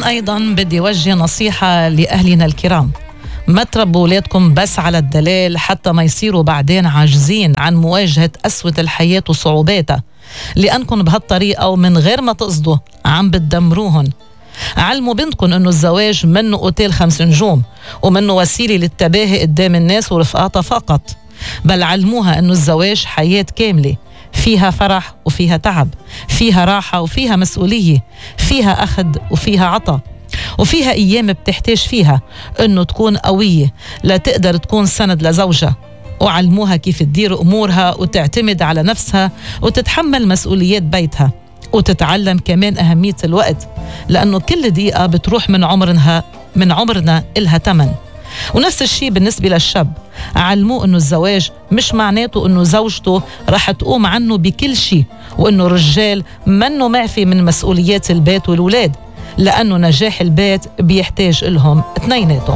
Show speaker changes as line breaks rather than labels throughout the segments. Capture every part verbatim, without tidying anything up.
هون أيضا بدي وجه نصيحة لأهلنا الكرام: ما تربوا أولادكم بس على الدلال حتى ما يصيروا بعدين عاجزين عن مواجهة قسوة الحياة وصعوباتها، لأنكم بهالطريقة ومن غير ما تقصدوا عم بتدمروهن. علموا بنتكم أنه الزواج منه أوتيل خمس نجوم ومنه وسيلة للتباهي قدام الناس ورفقاتها فقط، بل علموها أنه الزواج حياة كاملة فيها فرح وفيها تعب، فيها راحة وفيها مسؤولية، فيها أخذ وفيها عطا، وفيها أيام بتحتاج فيها أنه تكون قوية لا تقدر تكون سند لزوجها. وعلموها كيف تدير أمورها وتعتمد على نفسها وتتحمل مسؤوليات بيتها، وتتعلم كمان أهمية الوقت، لأنه كل دقيقة بتروح من عمرها من عمرنا إلها تمن. ونفس الشيء بالنسبة للشاب، علموه أنه الزواج مش معناته أنه زوجته رح تقوم عنه بكل شيء، وأنه الرجال منه معفي من مسؤوليات البيت والولاد، لأنه نجاح البيت بيحتاج لهم اثنيناتهم.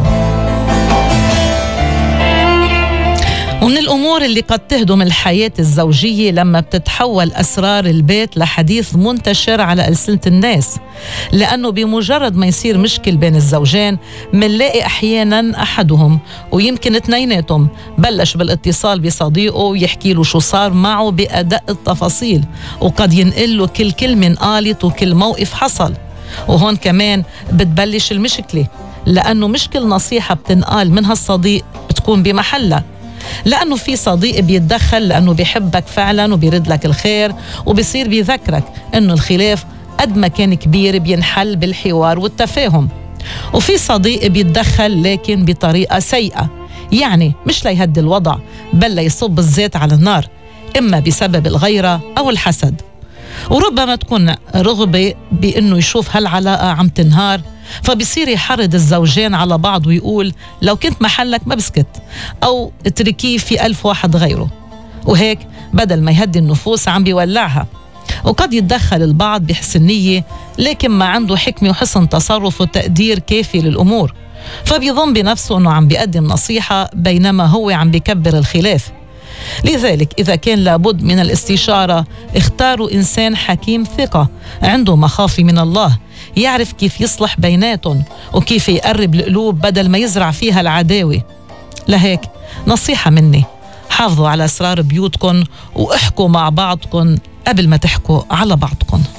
ومن الأمور اللي قد تهدم الحياة الزوجية لما بتتحول أسرار البيت لحديث منتشر على ألسنة الناس، لأنه بمجرد ما يصير مشكل بين الزوجين منلاقي أحيانا أحدهم ويمكن اثنيناتهم بلش بالاتصال بصديقه ويحكي له شو صار معه بأدق التفاصيل، وقد ينقل له كل كلمة قالت وكل موقف حصل. وهون كمان بتبلش المشكلة، لأنه مش كل نصيحة بتنقال من هالصديق بتكون بمحلها، لأنه في صديق بيتدخل لأنه بيحبك فعلا وبيرد لك الخير وبيصير بيذكرك أنه الخلاف قد ما كان كبير بينحل بالحوار والتفاهم. وفي صديق بيتدخل لكن بطريقة سيئة، يعني مش ليهدي الوضع بل ليصب الزيت على النار، إما بسبب الغيرة أو الحسد. وربما تكون رغبة بأنه يشوف هالعلاقة عم تنهار، فبصير يحرض الزوجين على بعض ويقول لو كنت محلك ما بسكت، أو اتركيه في ألف واحد غيره، وهيك بدل ما يهدي النفوس عم بيولعها. وقد يتدخل البعض بحسن نية لكن ما عنده حكمة وحسن تصرف وتقدير كافي للأمور، فبيظن بنفسه أنه عم بيقدم نصيحة بينما هو عم بيكبر الخلاف. لذلك إذا كان لابد من الاستشارة، اختاروا إنسان حكيم ثقة عنده مخافة من الله، يعرف كيف يصلح بيناتهم وكيف يقرب القلوب بدل ما يزرع فيها العداوة. لهيك نصيحة مني: حافظوا على أسرار بيوتكم واحكوا مع بعضكم قبل ما تحكوا على بعضكم.